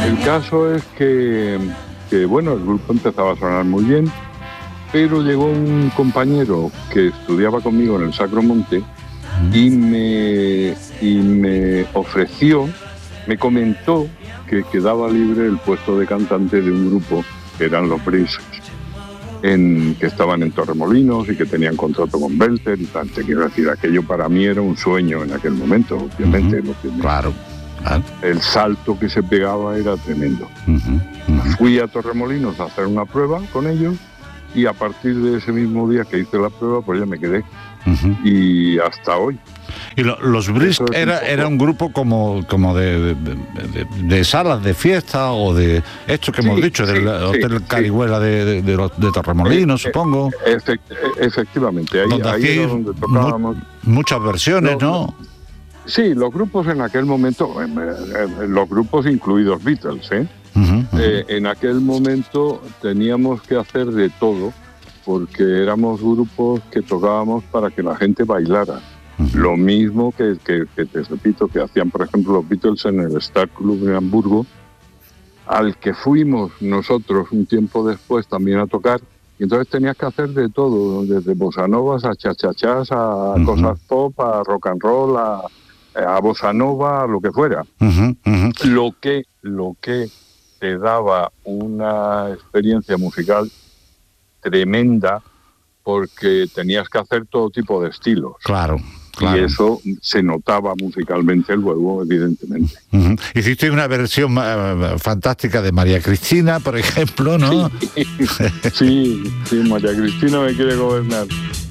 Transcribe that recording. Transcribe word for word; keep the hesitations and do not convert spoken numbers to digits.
El caso es que, que, bueno, el grupo empezaba a sonar muy bien, pero llegó un compañero que estudiaba conmigo en el Sacro Monte y me, y me ofreció, me comentó que quedaba libre el puesto de cantante de un grupo que eran los Brisos, en, que estaban en Torremolinos y que tenían contrato con Belter y tal. Te quiero decir, aquello para mí era un sueño en aquel momento, obviamente. Uh-huh. Lo que me, claro, claro. El salto que se pegaba era tremendo. Uh-huh. Uh-huh. Fui a Torremolinos a hacer una prueba con ellos y a partir de ese mismo día que hice la prueba, pues ya me quedé. Uh-huh. Y hasta hoy. Y lo, los Brisk era, un era un grupo como, como de, de, de, de salas de fiesta o de esto que sí, hemos dicho, sí, del Hotel sí, Carihuela sí. de, de, de, de Torremolinos, eh, supongo. Efect, efectivamente, ahí, donde ahí era donde tocábamos. Mu muchas versiones, los, ¿no? Sí, los grupos en aquel momento, los grupos incluidos Beatles, ¿eh? Uh-huh, uh-huh. eh en aquel momento teníamos que hacer de todo, porque éramos grupos que tocábamos para que la gente bailara. Uh-huh. Lo mismo que, que, que te repito, que hacían, por ejemplo, los Beatles en el Star Club de Hamburgo, al que fuimos nosotros un tiempo después también a tocar, y entonces tenías que hacer de todo, desde bossa novas a chachachás, a uh-huh. cosas pop, a rock and roll, a, a bossa nova, a lo que fuera. Uh-huh. Uh-huh. Lo que, lo que te daba una experiencia musical tremenda, porque tenías que hacer todo tipo de estilos. Claro, claro. Y eso se notaba musicalmente luego, evidentemente. Uh-huh. Hiciste una versión uh, fantástica de María Cristina, por ejemplo, ¿no? Sí, sí, sí, María Cristina me quiere gobernar.